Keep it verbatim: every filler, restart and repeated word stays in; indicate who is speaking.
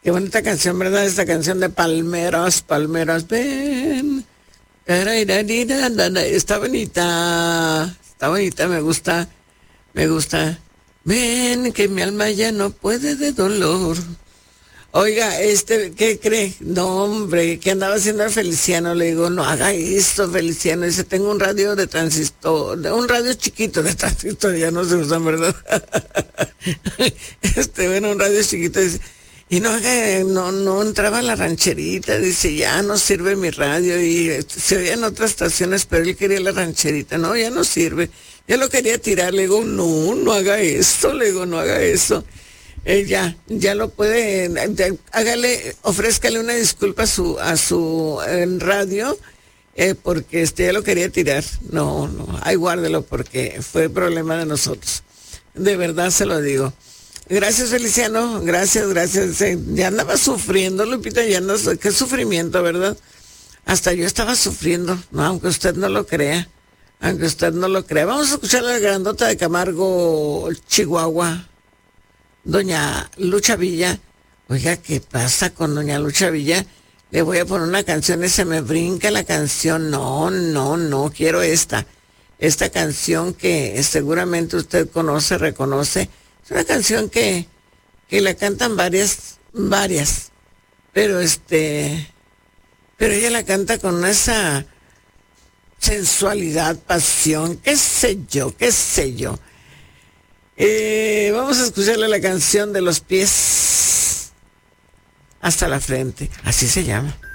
Speaker 1: Qué bonita canción, ¿verdad? Esta canción de Palmeras, Palmeras, ven. Está bonita, está bonita, me gusta, me gusta. Ven, que mi alma ya no puede de dolor. Oiga, este, ¿qué cree? No, hombre, que andaba haciendo el Feliciano. Le digo, no haga esto, Feliciano. Dice, tengo un radio de transistor, un radio chiquito de transistor, ya no se usan, ¿verdad? Este, bueno, un radio chiquito, dice, y no, no, no entraba la rancherita, dice, ya no sirve mi radio, y se oían otras estaciones, pero él quería la rancherita, no, ya no sirve, ya lo quería tirar, le digo, no, no haga esto, le digo, no haga eso. Eh, ya, ya lo puede, ya, hágale, ofrézcale una disculpa a su, a su en radio, eh, porque este ya lo quería tirar. No, no, ahí guárdelo porque fue problema de nosotros. De verdad se lo digo. Gracias, Feliciano, gracias, gracias. Eh, ya andaba sufriendo, Lupita, ya andas, qué sufrimiento, ¿verdad? Hasta yo estaba sufriendo, no, aunque usted no lo crea, aunque usted no lo crea. Vamos a escuchar a la grandota de Camargo, Chihuahua. Doña Lucha Villa, oiga, ¿qué pasa con Doña Lucha Villa? Le voy a poner una canción y se me brinca la canción. No, no, no, quiero esta. Esta canción que seguramente usted conoce, reconoce. Es una canción que, que la cantan varias, varias. Pero este, pero ella la canta con esa sensualidad, pasión, qué sé yo, qué sé yo. Eh, vamos a escucharle la canción de los pies hasta la frente. Así se llama.